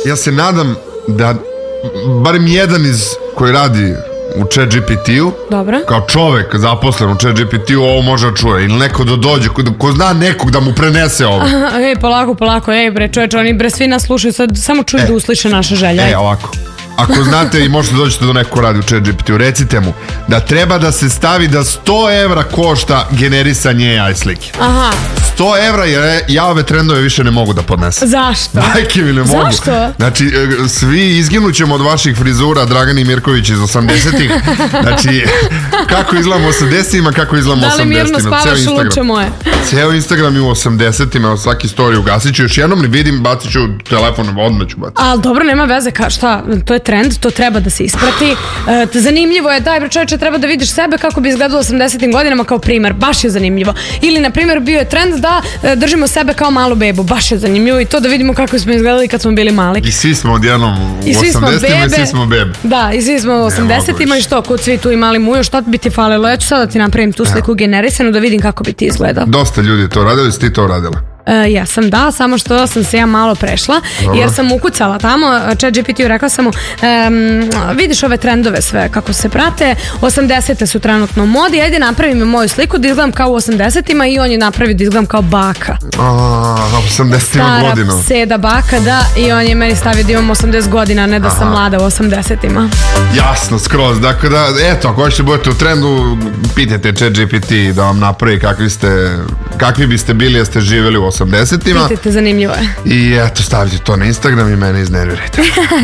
Ja se nadam da barem jedan koji radi u ChatGPT-u, kao čovek zaposlen u ChatGPT-u, ovo može da čuje. Ili neko da dođe, ko zna nekog da mu prenese ovo. Ej, polako, ej bre čoveče, oni bre svi nas slušaju, sad samo čuju da usliše naše želje. Ovako. Ako znate i možete dođete do nekog radi u ChatGPT-u, recite mu da treba da se stavi da 100 evra košta generisanje AI slike. Aha. 100 evra jer ja ove trendove više ne mogu da podnesem. Zašto? Majke mi ne mogu. Zašto? Znači, svi izginućemo od vaših frizura, Dragani Mirković iz 80-ih. Znači, kako izgledamo u 80-ima, kako izgledamo u 80-ima. Da li mirno spavaš, luče moje? Ceo Instagram je u 80-ima, svaki story ugasit ću. Još jednom ne vidim, bacit ću telefon, odmah ću baciti. Ali dobro, nema veze, šta, to je trend, to treba da se isprati. Zanimljivo je, daj bre čoveče, treba da vidiš sebe kako bi izgledalo u 80-im godinama kao primer, baš je zanimljivo. Ili, na primjer, bio je trend da držimo sebe kao malu bebu, baš je zanimljivo i to da vidimo kako smo izgledali kad smo bili mali. I svi smo odjednom u 80-ima i svi smo bebe. Da, i svi smo u 80-ima i što, kod svi tu imali mujo, šta bi ti falilo? Ja ću sad da ti napravim tu sliku generisanu da vidim kako bi ti izgledao. Dosta ljudi to radili, si ti to radila? Ja sam samo što sam se ja malo prešla jer sam ukucala tamo ChatGPT-u, rekla sam mu vidiš ove trendove sve kako se prate, 80-te su trenutno u modi, ajde napravi mi moju sliku da izgledam kao u 80-ima i on je napravi da izgledam kao baka. 80-ima godina. Stara seda baka, da, i on je meni stavio da imam 80 godina, a ne da sam mlada u 80-ima. Jasno, skroz, dakle da, eto, ako hoćete budete u trendu, pitajte ChatGPT da vam napravi kakvi biste bili da ste živjeli u 80-ima. Pitajte, zanimljivo je. I eto, stavite to na Instagram i mene iznervirajte.